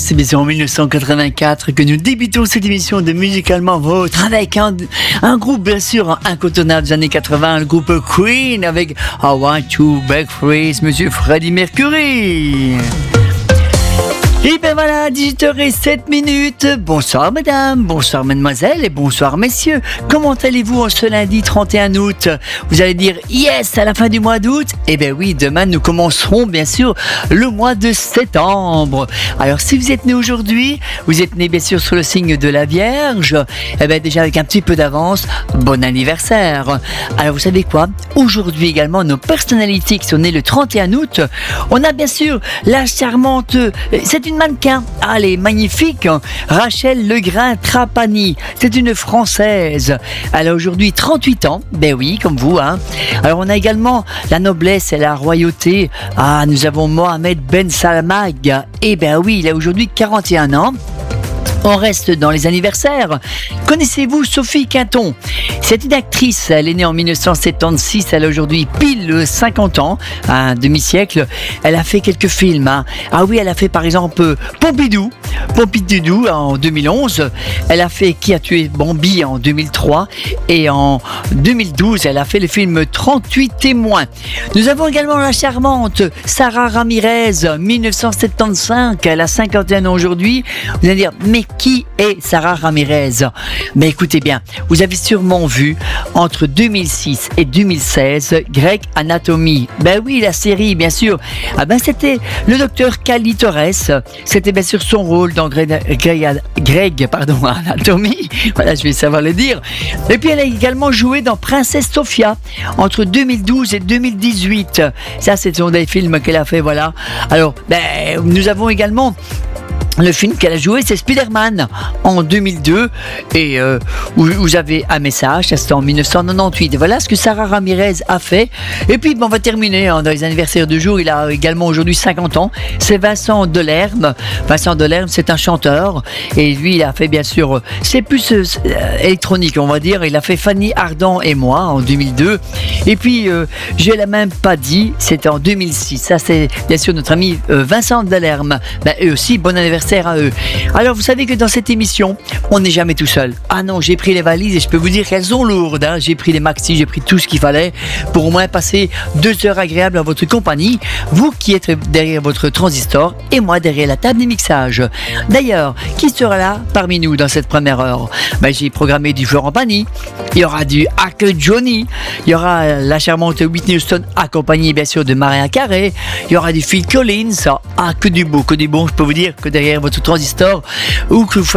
c'est bien sûr en 1984 que nous débutons cette émission de Musicalement Vôtre avec un groupe bien sûr incontournable des années 80, le groupe Queen avec I Want to Break Free, monsieur Freddie Mercury. Et ben voilà, 18h07. Bonsoir mesdames, bonsoir mesdemoiselles et bonsoir messieurs. Comment allez-vous en ce lundi 31 août? Vous allez dire yes à la fin du mois d'août? Eh ben oui, demain nous commencerons bien sûr le mois de septembre. Alors si vous êtes né aujourd'hui, vous êtes né bien sûr sous le signe de la Vierge. Eh ben déjà avec un petit peu d'avance, bon anniversaire. Alors vous savez quoi? Aujourd'hui également nos personnalités qui sont nées le 31 août. On a bien sûr la charmante, c'est une mannequin, elle est magnifique, Rachel Legrain-Trapani, c'est une Française, elle a aujourd'hui 38 ans, ben oui, comme vous, hein. Alors on a également la noblesse et la royauté, nous avons Mohamed Ben Salmag, et ben oui, il a aujourd'hui 41 ans. On reste dans les anniversaires. Connaissez-vous Sophie Quinton? C'est une actrice, elle est née en 1976, elle a aujourd'hui pile 50 ans, un demi-siècle. Elle a fait quelques films. Ah oui, elle a fait par exemple Pompidou en 2011. Elle a fait Qui a tué Bambi en 2003. Et en 2012, elle a fait le film 38 témoins. Nous avons également la charmante Sarah Ramirez, 1975. Elle a 51 ans aujourd'hui. Vous allez dire, mais qui est Sarah Ramirez? Mais écoutez bien, vous avez sûrement vu entre 2006 et 2016 Grey's Anatomy. Ben oui, la série, bien sûr. C'était le docteur Cali Torres. C'était bien sûr son rôle dans Grey's Anatomy. Voilà, je vais savoir le dire. Et puis elle a également joué dans Princesse Sophia entre 2012 et 2018. Ça, c'est son des films qu'elle a fait, voilà. Alors, nous avons également le film qu'elle a joué, c'est Spider-Man en 2002 et vous avez un message, ça c'était en 1998. Voilà ce que Sarah Ramirez a fait. Et puis on va terminer dans les anniversaires du jour. Il a également aujourd'hui 50 ans. C'est Vincent Delerme. Vincent Delerme, c'est un chanteur et lui il a fait bien sûr, c'est plus électronique on va dire. Il a fait Fanny Ardant et moi en 2002. Et puis je l'ai même pas dit, c'était en 2006. Ça c'est bien sûr notre ami Vincent Delerme. Eux aussi, bon anniversaire à eux. Alors vous savez que dans cette émission on n'est jamais tout seul. Ah non, j'ai pris les valises et je peux vous dire qu'elles sont lourdes, J'ai pris les maxis, j'ai pris tout ce qu'il fallait pour au moins passer 2 heures agréables en votre compagnie, vous qui êtes derrière votre transistor et moi derrière la table des mixages. D'ailleurs, qui sera là parmi nous dans cette première heure? J'ai programmé du Florent Pagny, il y aura du Hack Johnny, il y aura la charmante Whitney Houston accompagnée bien sûr de Mariah Carey, il y aura du Phil Collins, que du beau, je peux vous dire que derrière votre transistor, ou que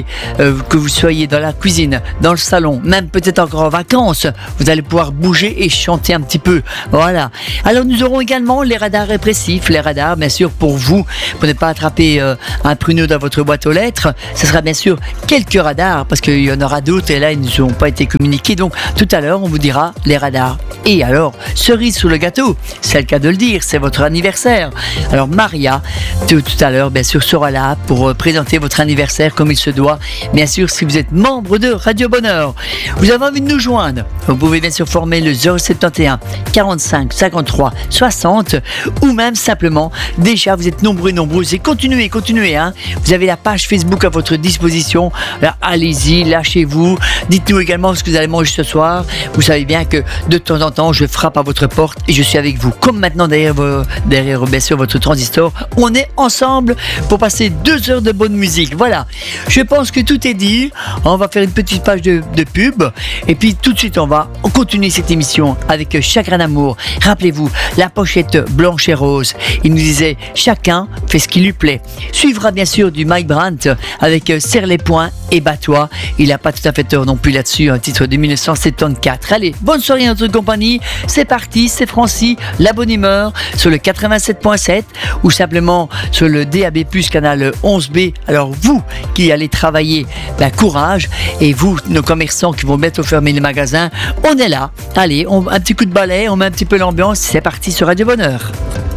vous soyez dans la cuisine, dans le salon, même peut-être encore en vacances, vous allez pouvoir bouger et chanter un petit peu. Voilà. Alors nous aurons également les radars répressifs, les radars bien sûr pour vous, pour ne pas attraper un pruneau dans votre boîte aux lettres. Ce sera bien sûr quelques radars parce qu'il y en aura d'autres et là ils ne ont pas été communiqués. Donc tout à l'heure on vous dira les radars. Et alors, cerise sous le gâteau, c'est le cas de le dire, c'est votre anniversaire. Alors Maria, tout à l'heure bien sûr sera là pour présenter votre anniversaire comme il se doit. Bien sûr, si vous êtes membre de Radio Bonheur, vous avez envie de nous joindre, vous pouvez bien sûr former le 071 45 53 60 ou même simplement, déjà vous êtes nombreux et nombreuses et continuez, vous avez la page Facebook à votre disposition. Alors, allez-y, lâchez-vous, dites-nous également ce que vous allez manger ce soir. Vous savez bien que de temps en temps je frappe à votre porte et je suis avec vous comme maintenant derrière bien sûr votre transistor. On est ensemble pour passer 2 heures de bonne musique. Voilà, je pense que tout est dit. On va faire une petite page de pub et puis tout de suite on va continuer cette émission avec Chagrin d'amour. Rappelez-vous, la pochette blanche et rose, il nous disait chacun fait ce qui lui plaît. Suivra bien sûr du Mike Brandt avec Serre les poings et bats-toi. Il n'a pas tout à fait tort non plus là-dessus, un titre de 1974. Allez, bonne soirée en notre compagnie. C'est parti, c'est Francis, la bonne humeur sur le 87.7 ou simplement sur le DAB+ canal 11B. Alors vous qui allez travailler, courage, et vous, nos commerçants qui vont bientôt fermer les magasins, on est là. Allez, un petit coup de balai, on met un petit peu l'ambiance, c'est parti sur Radio Bonheur.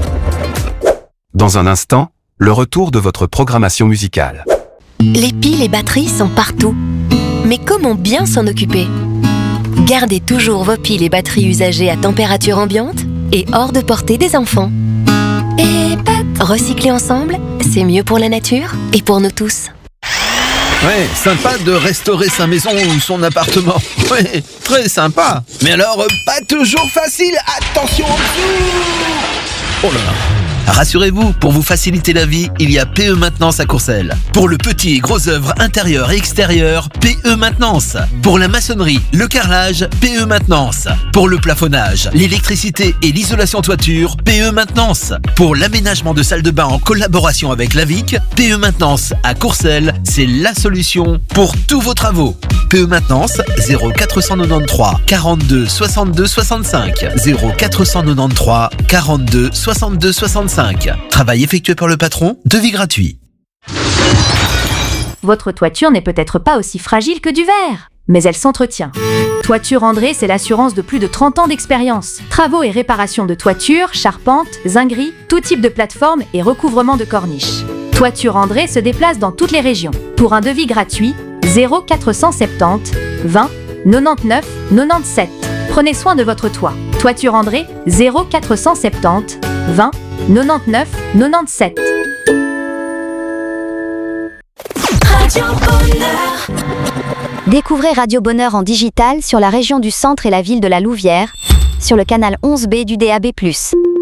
Dans un instant, le retour de votre programmation musicale. Les piles et batteries sont partout. Mais comment bien s'en occuper? Gardez toujours vos piles et batteries usagées à température ambiante et hors de portée des enfants. et Pat. Recycler ensemble, c'est mieux pour la nature et pour nous tous. Ouais, sympa de restaurer sa maison ou son appartement. Ouais, très sympa. Mais alors, pas toujours facile. Attention en dessous. Oh là là. Rassurez-vous, pour vous faciliter la vie, il y a PE Maintenance à Courcelles. Pour le petit et gros œuvres intérieures et extérieures, PE Maintenance. Pour la maçonnerie, le carrelage, PE Maintenance. Pour le plafonnage, l'électricité et l'isolation toiture, PE Maintenance. Pour l'aménagement de salles de bain en collaboration avec l'AVIC, PE Maintenance à Courcelles, c'est la solution pour tous vos travaux. PE Maintenance 0493 42 62 65 0493 42 62 65. Travail effectué par le patron, devis gratuit. Votre toiture n'est peut-être pas aussi fragile que du verre, mais elle s'entretient. Toiture André, c'est l'assurance de plus de 30 ans d'expérience. Travaux et réparations de toiture, charpentes, zingueries, tout type de plateforme et recouvrement de corniche. Toiture André se déplace dans toutes les régions. Pour un devis gratuit, 0470 20 99 97. Prenez soin de votre toit. Toiture André, 0470 20 99 97. Radio Bonheur. Découvrez Radio Bonheur en digital sur la région du Centre et la ville de la Louvière, sur le canal 11B du DAB+.